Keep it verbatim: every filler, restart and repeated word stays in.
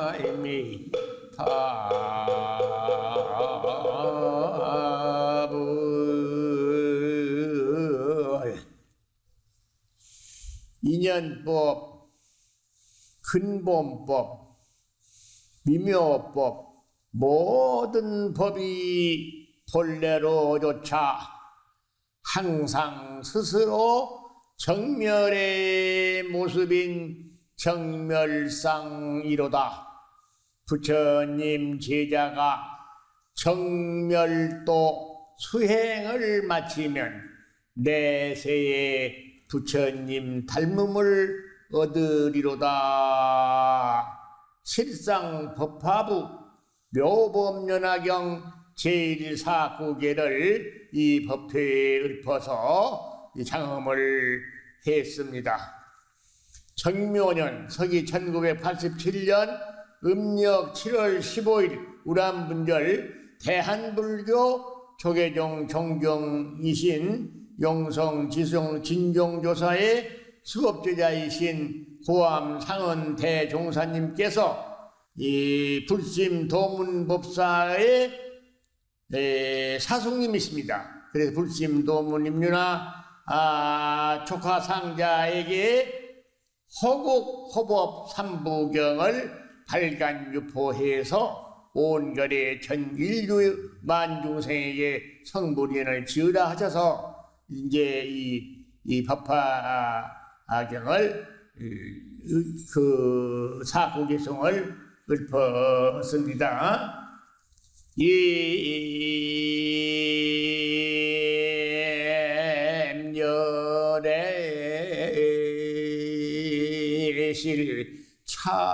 타이미 타불 인연법, 근본법, 미묘법 모든 법이 본래로조차 항상 스스로 정멸의 모습인 정멸상이로다. 부처님 제자가 정멸도 수행을 마치면 내세에 부처님 닮음을 얻으리로다. 실상 법화부 묘법연화경 제일사 구계를 이 법회에 읊어서 장엄을 했습니다. 정묘년 서기 천구백팔십칠 년 음력 칠월 십오일 우람분절 대한불교 조계종 종경이신 용성 지성 진종조사의 수업제자이신 고암 상은 대종사님께서 이 불심 도문법사의 사숙님이십니다. 그래서 불심 도문임류나 아, 조카 상자에게 허국 호법 삼부경을 발간유포해서 온결의 전 인류 만중생에게 성불인을 지으라 하셔서 이제 이, 이 법화경을 그 사구계성을 읊었습니다. 임열의 실차